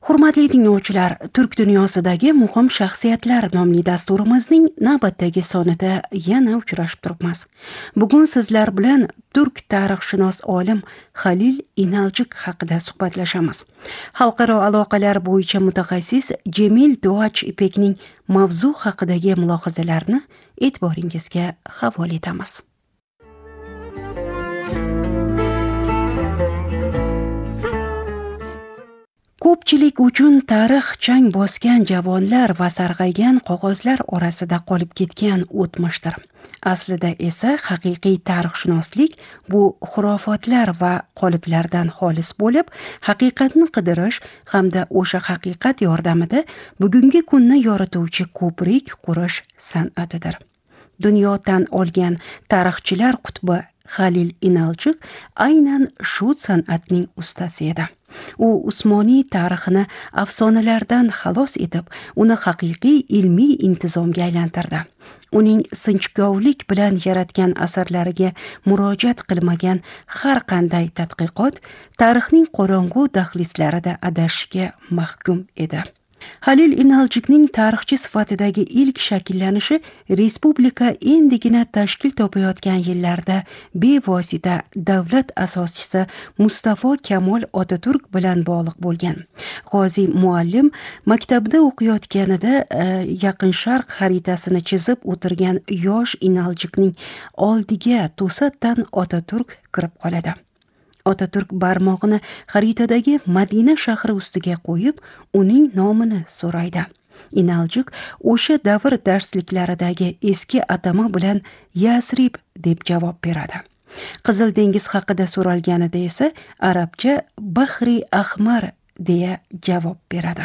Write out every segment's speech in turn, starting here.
Hurmatli tinglovchilar, Turk dunyosidagi muhim shaxsiyatlar nomli dasturimizning navbatdagi sonida yana uchrashib turibmiz. Bugun sizlar bilan turk tarixshunos olim Halil Inalcik haqida suhbatlashamiz. Xalqaro aloqalar bo'yicha mutaxassis Cemil Doğaç İpekning mavzu haqidagi mulohazalarini e'tiboringizga havola etamiz. Ko'pchilik uchun tarix chang bosgan javonlar va sarg'aygan qog'ozlar orasida qolib ketgan o'tmishdir. Aslida esa haqiqiy tarixshunoslik bu xurofotlar va qoliplardan xolis bo'lib, haqiqatni qidirish hamda o'sha haqiqat yordamida bugungi kunni yorituvchi ko'prik qurish san'atidir. Dunyo tan olgan tarixchilar qutbi Halil Inalcik aynan shu san'atning ustasi edi. U Usmoniy tarixini afsonalardan xalos etib, uni haqiqiy ilmiy intizomga aylantirdi. Uning sinchkovlik bilan yaratgan asarlariga murojaat qilmagan har qanday tadqiqot tarixning qorong'u dahlizlarida adashishga mahkum edi. Halil Inalcikning tarixchi sifatidagi ilk shakllanishi respublika endigina tashkil topayotgan yillarda bevosita davlat asoschisi Mustafa Kemal Otaturk bilan bog'liq bo'lgan. G'ozi muallim maktabda o'qiyotganida Yaqin Sharq xaritasini chizib o'tirgan yosh Inalcikning oldiga to'satdan Otaturk kirib qoladi. Otaturk barmog'ini xaritadagi Madina shahri ustiga qo'yib, uning nomini so'raydi. Inalcik o'sha davr darsliklaridagi eski atama bilan Yasrib deb javob beradi. Qizil dengiz haqida so'ralganida esa arabcha Bahri Ahmar deya javob beradi.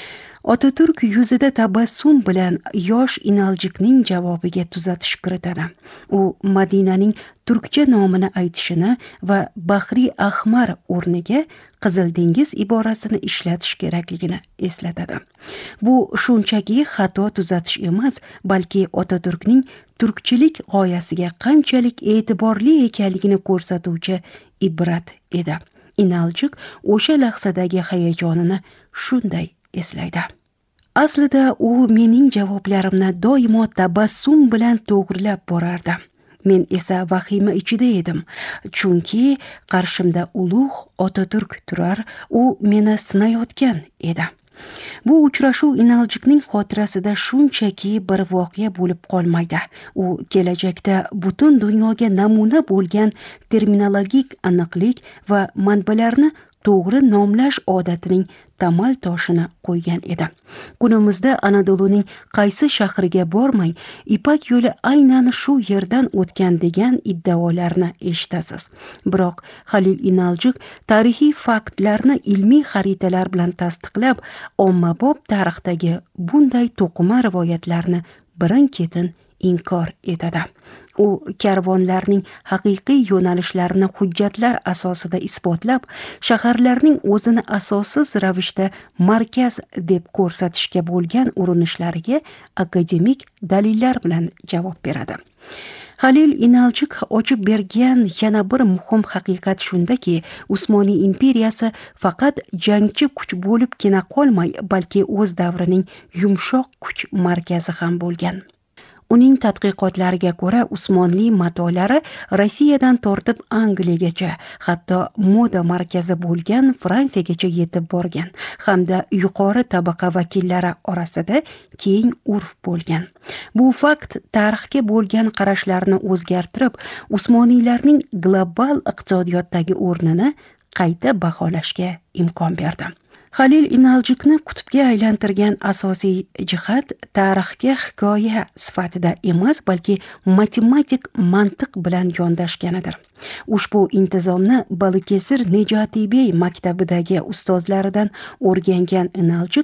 Otaturk yuzida tabassum bilan yosh Inalcikning javobiga tuzatish kiritadi. U Madinaning turkcha nomini aytishini va Bahri Ahmar o'rniga Qizil dengiz iborasini ishlatish kerakligini eslatadi. Bu shunchaki xato tuzatish emas, balki Otaturkning turkchilik g'oyasiga qanchalik e'tiborli ekanligini ko'rsatuvchi ibrat edi. Inalcik o'sha lahzadagi hayajonini shunday eslaydi. Aslida u mening javoblarimni doimo tabassum bilan to'g'rilab borardi. Men esa vahima ichida edim, chunki qarshimda ulug' Otaturk turar, u meni sinayotgan edi. Bu uchrashuv Inalcikning xotirasida shunchaki bir voqea bo'lib qolmaydi. U kelajakda butun dunyoga namuna bo'lgan terminologik aniqlik va manbalarni to'g'ri nomlash odatining tamal toshini qo'ygan edi. Kunimizda Anadoluning qaysi shahriga bormang, Ipak yo'li aynan shu yerdan o'tgan degan iddaolarni eshitasiz. Biroq Halil Inalcik tarixiy faktlarni ilmiy xaritalar bilan tasdiqlab, ommabop tarixdagi bunday to'qima rivoyatlarni birin-ketin inkor etadi. U karvonlarning haqiqiy yo'nalishlarini hujjatlar asosida isbotlab, shaharlarning o'zini asossiz ravishda markaz deb ko'rsatishga bo'lgan urinishlariga akademik dalillar bilan javob beradi. Halil Inalcik ochib bergan yana bir muhim haqiqat shundaki, Usmoniy imperiyasi faqat jangchi kuch bo'libgina qolmay, balki o'z davrining yumshoq kuch markazi ham bo'lgan. Uning tadqiqotlariga ko'ra, Usmonli matolari Rossiyadan tortib Angliyagacha, hatto moda markazi bo'lgan Fransiyagacha yetib borgan, hamda yuqori tabaqa vakillari orasida keng urf bo'lgan. Bu fakt tarixga bo'lgan qarashlarni o'zgartirib, Usmoniylarning global iqtisodiyotdagi o'rnini qayta baholashga imkon berdi. Halil Inalcikni qutbga aylantirgan asosiy jihat tarixga hikoya sifatida emas, balki matematik mantiq bilan yondashganidir. Ushbu intizomni Balıkesir Necatibey maktabidagi ustozlaridan o'rgangan Inalcik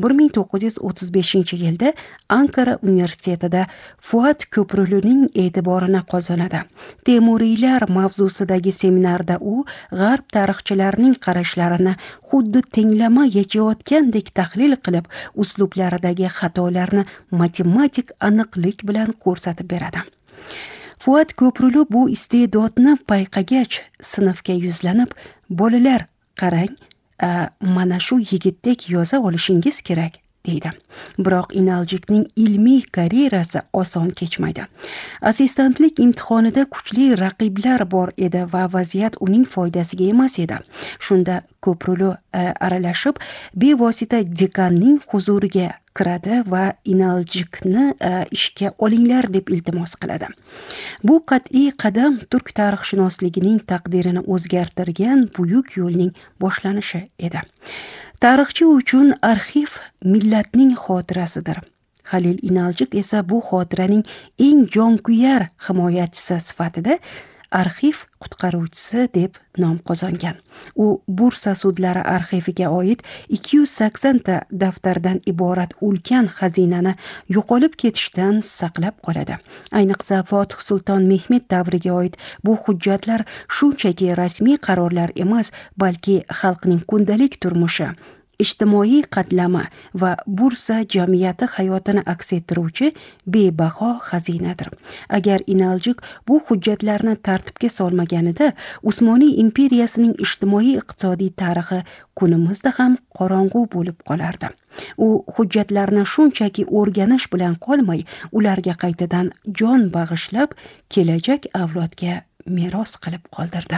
1935-yilda Ankara universitetida Fuat Köprülüning e'tiborini qozonadi. Temuriylar mavzusidagi seminarda u g'arb tarixchilarining qarashlarini xuddi tenglama yechayotgandek tahlil qilib, uslublaridagi xatolarni matematik aniqlik bilan ko'rsatib beradi. Fuat Köprülü bu iste'dodni payqagach, sinfga yuzlanib, "Bolalar, qarang, mana shu yigitdek yoza olishingiz kerak deydi. Biroq Inaljikning ilmiy karyerasi oson kechmaydi. Assistentlik imtihonida kuchli raqiblar bor edi va vaziyat uning foydasiga emas edi. Shunda Ko'prulu aralashib bevosita dekanning huzuriga kiradi va Inaljikni ishga olinglar deb iltimos qiladi. Bu qat'iy qadam turk tarixshunosligining taqdirini o'zgartirgan buyuk yo'lning boshlanishi edi. Tarixchi uchun arxiv millatning xotirasidir. Halil Inaljik esa bu xotiraning eng jonkuyar himoyachisi sifatida arxiv qutqaruvchisi deb nom qozongan. U Bursa sudlari arxiviga oid 280 ta daftardan iborat ulkan xazinani yo'qolib ketishdan saqlab qoladi. Ayniqsa Fotih Sulton Mehmet davriga oid bu hujjatlar shunchaki rasmiy qarorlar emas, balki xalqning kundalik turmushi, ijtimoiy qatlami va Bursa jamiyati hayotini aks ettiruvchi bebaho xazinadir. Agar Inaljik bu hujjatlarni tartibga solmaganida, Usmoniy imperiyasining ijtimoiy-iqtisodiy tarixi kunimizda ham qorong'u bo'lib qolardi. U hujjatlarni shunchaki o'rganish bilan qolmay, ularga qaytadan jon bag'ishlab, kelajak avlodga meros qilib qoldirdi.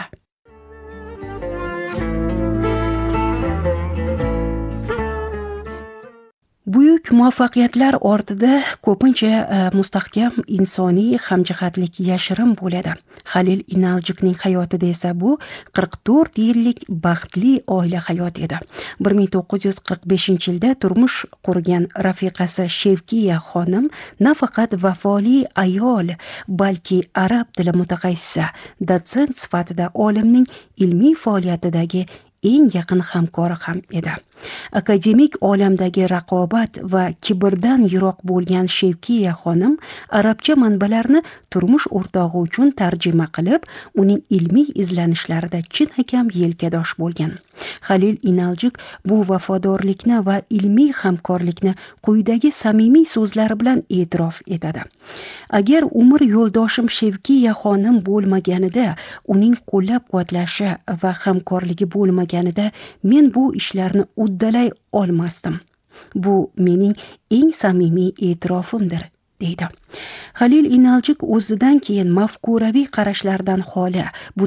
Buyuk muvaffaqiyatlar ortida ko'pincha mustahkam insoniy hamjihatlik yashirin bo'ladi. Halil Inaljikning hayotida esa bu 44 yillik baxtli oila hayoti edi. 1945-yilda turmush qurgan rafiqasi Shevkiya xonim nafaqat vafoli ayol, balki arab tili mutaxassisi, dotsent sifatida olimning ilmiy faoliyatidagi eng yaqin hamkori ham edi. Akademik olamdagi raqobat va kibrdan yiroq bo'lgan Shevkiya xonim arabcha manbalarni turmush o'rtog'i uchun tarjima qilib, uning ilmiy izlanishlarida chinakam yelkadosh bo'lgan. Halil Inaljik bu vafodorlikni va ilmiy hamkorlikni quyidagi samimiy so'zlari bilan e'tirof etadi. Agar umr yo'ldoshim Shevkiya xonim bo'lmaganida, uning qo'llab-quvvatlashi va hamkorligi bo'lmaganida, men bu ishlarni uddalay olmasdim. Bu mening eng samimiy e'tirofimdir, deydi. Halil Inaljik o'zidan keyin mafkuraviy qarashlardan xoli, bu